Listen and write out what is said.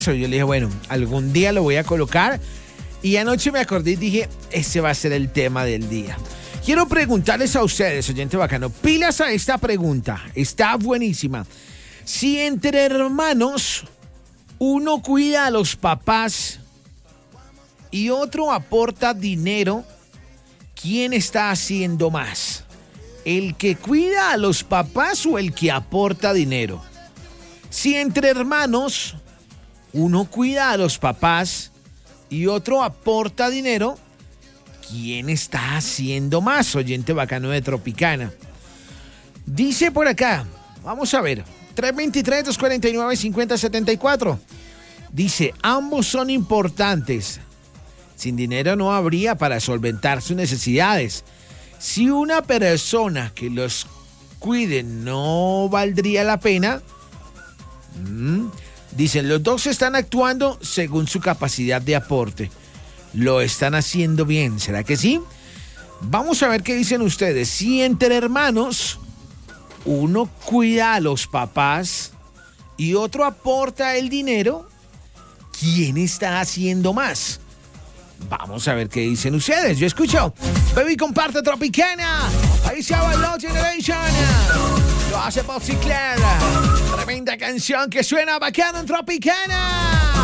Yo le dije, bueno, algún día lo voy a colocar. Y anoche me acordé y dije, ese va a ser el tema del día. Quiero preguntarles a ustedes, oyente bacano, pilas a esta pregunta. Está buenísima. Si entre hermanos uno cuida a los papás y otro aporta dinero, ¿quién está haciendo más? ¿El que cuida a los papás o el que aporta dinero? Si entre hermanos uno cuida a los papás y otro aporta dinero, ¿quién está haciendo más, oyente bacano de Tropicana? Dice por acá, vamos a ver, 323-249-5074. Dice, ambos son importantes. Sin dinero no habría para solventar sus necesidades. Si una persona que los cuide no valdría la pena, dicen, los dos están actuando según su capacidad de aporte. Lo están haciendo bien, ¿será que sí? Vamos a ver qué dicen ustedes. Si entre hermanos uno cuida a los papás y otro aporta el dinero, ¿quién está haciendo más? Vamos a ver qué dicen ustedes. Yo escucho Baby comparte Tropicana. Ahí se va Love Generation. Lo hace Boxy Claire. Tremenda canción que suena bacano en Tropicana.